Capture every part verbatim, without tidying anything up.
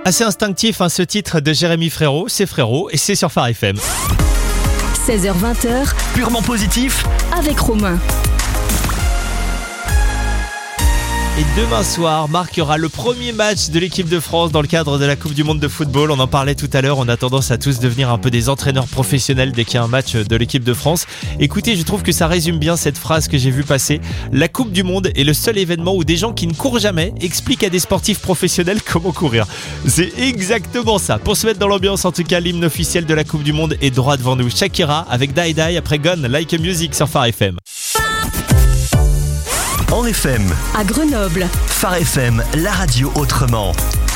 Assez instinctif, hein, ce titre de Jérémy Frérot, c'est Frérot et c'est sur Phare F M. seize heures vingt, Purement positif avec Romain. Et demain soir marquera le premier match de l'équipe de France dans le cadre de la Coupe du Monde de football. On en parlait tout à l'heure, on a tendance à tous devenir un peu des entraîneurs professionnels dès qu'il y a un match de l'équipe de France. Écoutez, je trouve que ça résume bien cette phrase que j'ai vue passer. La Coupe du Monde est le seul événement où des gens qui ne courent jamais expliquent à des sportifs professionnels comment courir. C'est exactement ça. Pour se mettre dans l'ambiance, en tout cas, l'hymne officiel de la Coupe du Monde est droit devant nous. Shakira avec Die Die après Gone Like a Music sur Phare F M. en F M. À Grenoble. Phare F M, la radio autrement.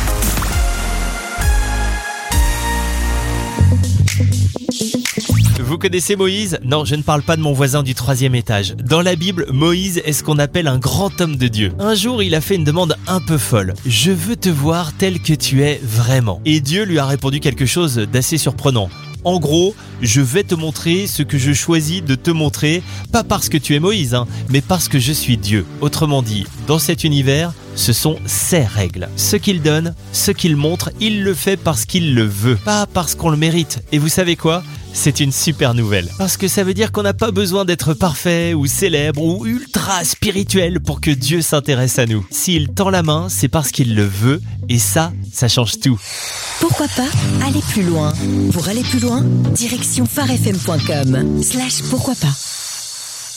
Vous connaissez Moïse ? Non, je ne parle pas de mon voisin du troisième étage. Dans la Bible, Moïse est ce qu'on appelle un grand homme de Dieu. Un jour, il a fait une demande un peu folle. « Je veux te voir tel que tu es vraiment. » Et Dieu lui a répondu quelque chose d'assez surprenant. En gros, je vais te montrer ce que je choisis de te montrer, pas parce que tu es Moïse, hein, mais parce que je suis Dieu. Autrement dit, dans cet univers, ce sont ses règles. Ce qu'il donne, ce qu'il montre, il le fait parce qu'il le veut, pas parce qu'on le mérite. Et vous savez quoi ? C'est une super nouvelle. Parce que ça veut dire qu'on n'a pas besoin d'être parfait ou célèbre ou ultra spirituel pour que Dieu s'intéresse à nous. S'il tend la main, c'est parce qu'il le veut et ça, ça change tout. Pourquoi pas aller plus loin ? Pour aller plus loin, direction pharefm point com slash pourquoi pas.